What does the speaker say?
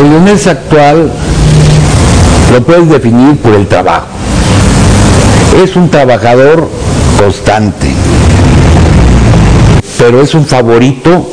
El leonés actual lo puedes definir por el trabajo. Es un trabajador constante, pero es un favorito